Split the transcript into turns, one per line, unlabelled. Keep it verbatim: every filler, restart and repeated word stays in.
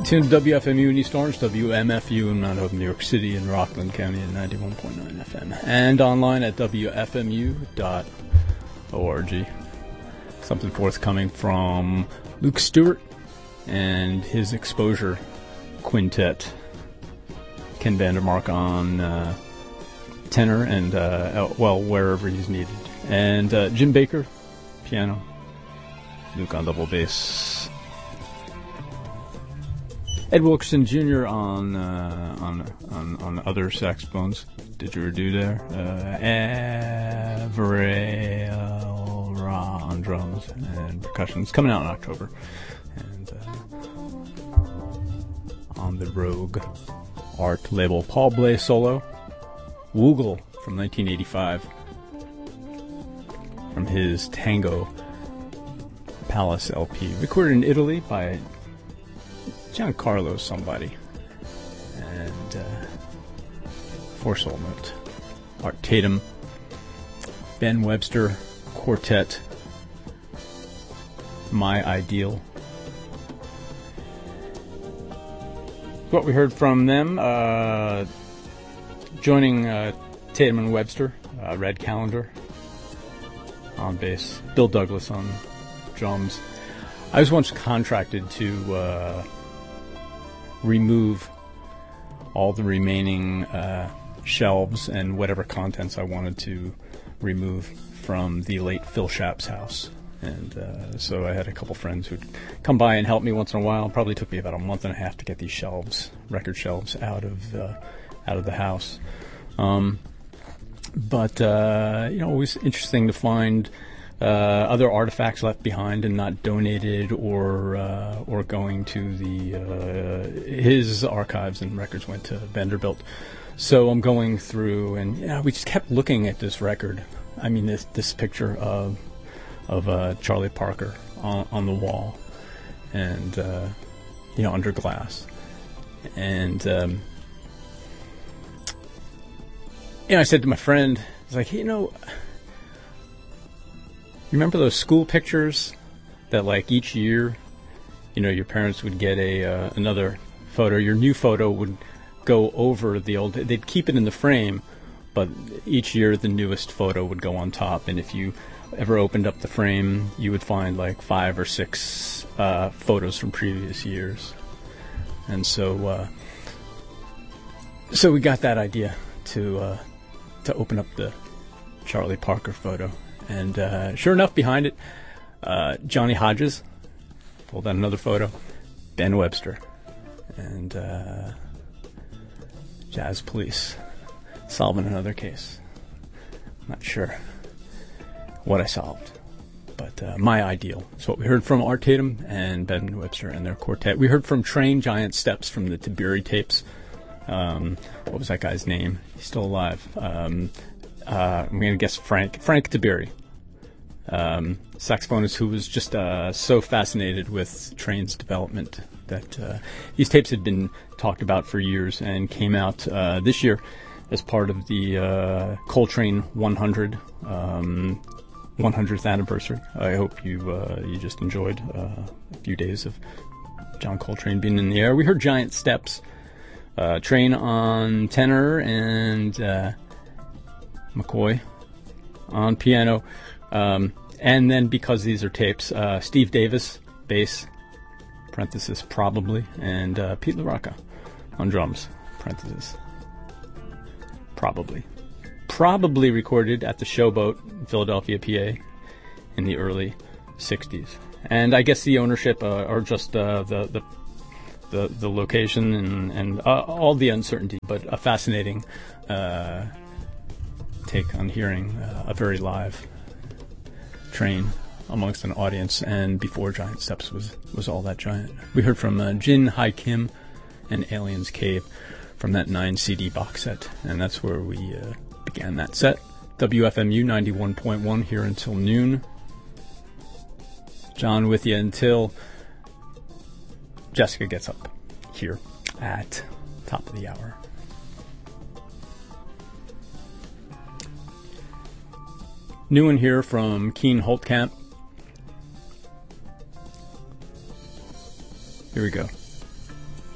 tuned to W F M U in East Orange, W M F U in Mount Hope, New York City, and Rockland County at ninety-one point nine F M, and online at W F M U dot org. Something forthcoming from Luke Stewart and his Exposure Quintet. Ken Vandermark on uh, tenor and, uh, well, wherever he's needed. And uh, Jim Baker, piano. Luke on double bass. Ed Wilkerson Junior on uh, on on on other saxophones. Didgeridoo there. Uh, Avril Ra on drums and percussion. It's coming out in October. And uh, on the Rogue Art label, Paul Bley solo. Woogle from nineteen eighty-five. From his Tango Palace L P. Recorded in Italy by Giancarlo somebody. And uh, four soul note. Art Tatum, Ben Webster Quartet, My Ideal. What we heard from them, uh, joining uh, Tatum and Webster, uh, Red Callender on bass, Bill Douglas on drums. I was once contracted to uh, remove all the remaining uh, shelves and whatever contents I wanted to remove from the late Phil Schapp's house. And uh, so I had a couple friends who'd come by and help me once in a while. It probably took me about a month and a half to get these shelves, record shelves, out of uh, out of the house. Um, but uh, you know, it was interesting to find uh, other artifacts left behind and not donated or uh, or going to the uh, his archives, and records went to Vanderbilt. So I'm going through, and yeah, we just kept looking at this record. I mean, this this picture of of uh, Charlie Parker on, on the wall, and uh, you know, under glass, and um, you know, I said to my friend, I was like, hey, you know, you remember those school pictures that, like, each year, you know, your parents would get a uh, another photo, your new photo would go over the old, they'd keep it in the frame, but each year the newest photo would go on top, and if you ever opened up the frame, you would find like five or six uh, photos from previous years. And so uh, so we got that idea to uh, to open up the Charlie Parker photo. And uh, sure enough, behind it, uh, Johnny Hodges pulled out another photo, Ben Webster, and uh, Jazz Police solving another case. Not sure what I solved, but uh, My Ideal. So what we heard from Art Tatum and Ben Webster and their quartet. We heard from Train Giant Steps from the Tiberi tapes. Um, what was that guy's name? He's still alive. Um, uh, I'm going to guess Frank. Frank Tiberi. Um, saxophonist who was just uh, so fascinated with Train's development that uh, these tapes had been talked about for years and came out uh, this year as part of the uh, Coltrane one hundred um, one hundredth anniversary. I hope you uh, you just enjoyed uh, a few days of John Coltrane being in the air. We heard Giant Steps, uh, Train on tenor, and uh, McCoy on piano. Um, and then, because these are tapes, uh, Steve Davis, bass, parenthesis, probably, and uh, Pete LaRocca on drums, parenthesis, probably. Probably recorded at the Showboat in Philadelphia, P A in the early sixties. And I guess the ownership, uh, or just uh, the, the the the location and, and uh, all the uncertainty, but a fascinating uh, take on hearing uh, a very live Train amongst an audience, and before Giant Steps was, was all that giant. We heard from uh, Jin Hai Kim and Aliens Cave from that nine C D box set, and that's where we uh, began that set. W F M U ninety-one point one here until noon. John with you until Jessica gets up here at top of the hour. New one here from Keen Holtkamp. Here we go.